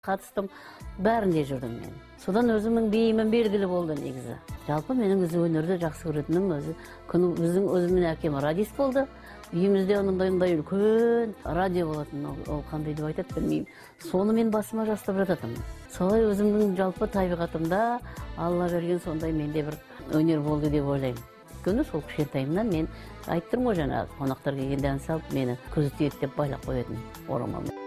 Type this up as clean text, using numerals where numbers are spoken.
Қатыстым, бәрінде жүрдім мен. Содан өзімнің бейімім белгілі болды негізі. Жалпы менің өзі өнерді жақсы көретінім өзі. Өзімнің әкем радист болды. Үйімізде ондай үлкен радио болатын. Ол қандай деп айтады білмеймін. Соны мен басыма жастап жататым. Солай өзімнің жалпы табиғатымда Алла берген сондай менде бір өнер болды деп ойлаймын. Өйткені сол кішкентайымнан мен айтып тұрмын ғой жаңағы қонақтар келгенде ән салып мені көзі тиеді деп байлап қоятын орамалмен.